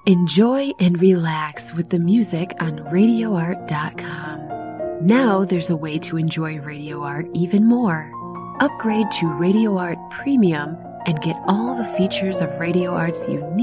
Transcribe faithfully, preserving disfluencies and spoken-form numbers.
Enjoy and relax with the music on radio art dot com. Now there's a way to enjoy Radio Art even more. Upgrade to Radio Art Premium and get all the features of Radio Art's unique